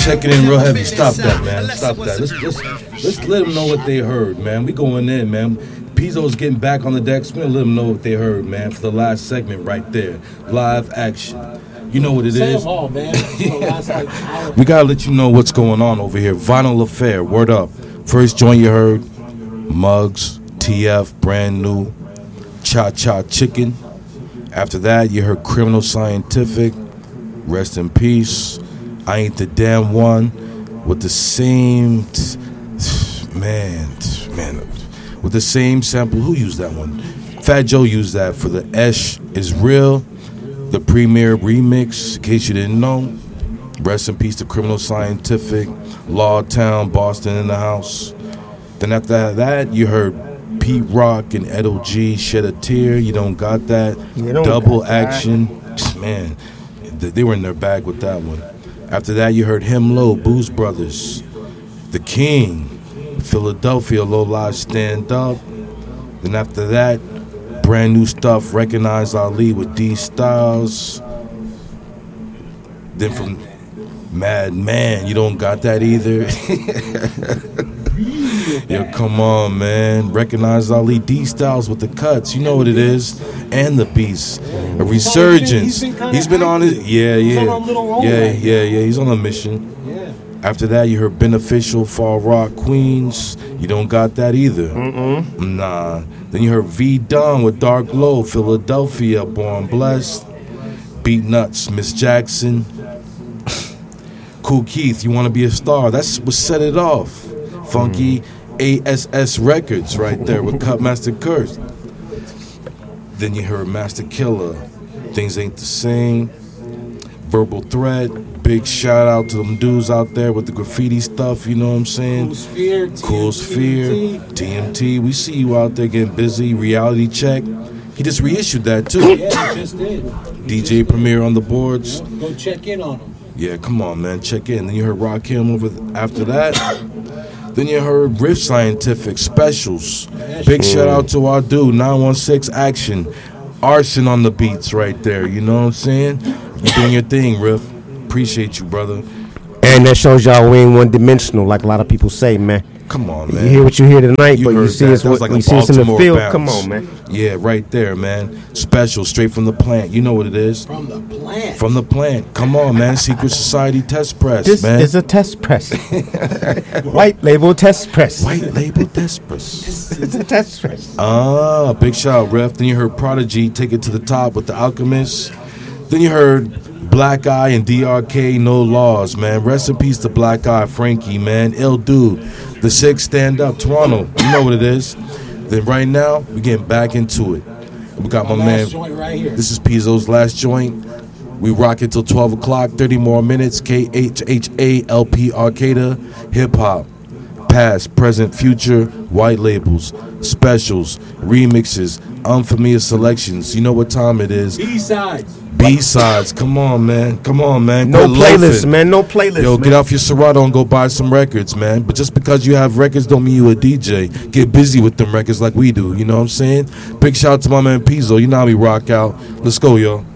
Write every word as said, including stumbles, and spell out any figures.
checking in real heavy. Stop that, man. Stop that. Let's, let's, let's let them know what they heard, man. We going in, man. Pizzo's getting back on the decks. We're going to let them know what they heard, man, for the last segment right there. Live action. You know what it Say is. them all, man. We got to let you know what's going on over here. Vinyl Affair, word up. First joint you heard, Muggs, T F, brand new, Cha Cha Chicken. After that, you heard Criminal Scientific, rest in peace. I Ain't the Damn One, with the same, t- man, t- man, with the same sample. Who used that one? Fat Joe used that for the Esh Is Real, the premiere remix, in case you didn't know. Rest in peace to Criminal Scientific, Lawtown, Boston in the house. Then after that, you heard Pete Rock and Edo G, Shed a Tear. You don't got that. Don't Double got that. Action. Man, they were in their bag with that one. After that, you heard Him Low, Booze Brothers, The King, Philadelphia, Low Live Stand Up. Then after that, brand new stuff, Recognize Ali with D Styles. Then from Mad Man, you don't got that either. Yo, come on, man. Recognize Ali, D Styles with the cuts. You know what it is. And the beats. A resurgence. He's been on it. Yeah, yeah. Yeah, yeah, yeah. He's on a mission. After that, you heard Beneficial, Fall Rock, Queens. You don't got that either. Mm-mm. Nah. Then you heard V Dunn with Dark Low, Philadelphia, Born Blessed. Beat Nuts, Miss Jackson. Cool Keith, You Want to Be a Star. That's what set it off. Funky mm. A S S Records right there with Cutmaster Curse. Then you heard Master Killer, Things Ain't the Same. Verbal Threat. Big shout out to them dudes out there with the graffiti stuff, you know what I'm saying? Cool Sphere, Cool Sphere, T M T. We see you out there getting busy. Reality Check. He just reissued that too. Yeah, he just did. He D J just Premier on the boards. did. Go check in on him. Yeah, come on, man. Check in. Then you heard Rakim over th- after that. Then you heard Riff Scientific Specials. Big shout out to our dude, nine one six Action. Arson on the beats right there. You know what I'm saying? You doing your thing, Riff. Appreciate you, brother. And that shows y'all we ain't one dimensional, like a lot of people say, man. Come on, man. You hear what you hear tonight, You but you heard see that. us, That was what, like a you see us in the Baltimore field. bounce. Come on, man. Yeah, right there, man. Special, straight from the plant. You know what it is. From the plant. From the plant. Come on, man. Secret Society test press, This man. is a test press. White label test press. White label test press. It's a test press. Ah, big shout, Ref. Then you heard Prodigy Take It to the Top with The Alchemist. Then you heard Black Eye and D R K, No Laws, man. Rest in peace to Black Eye, Frankie, man. Ill Dude, The Six, Stand Up, Toronto. You know what it is. Then right now, we're getting back into it. We got my, My man. last joint right here. This is Pizzo's last joint. We rock it till twelve o'clock, thirty more minutes. K H H A L P Arcada, hip hop. Past, present, future, white labels, specials, remixes, unfamiliar selections. You know what time it is. B-sides. B-sides. Come on, man. Come on, man. No Quit playlist, loafing. man. No playlist. Yo, man. get off your Serato and go buy some records, man. But just because you have records don't mean you a D J. Get busy with them records like we do. You know what I'm saying? Big shout out to my man Pizzo. You know how we rock out. Let's go, yo.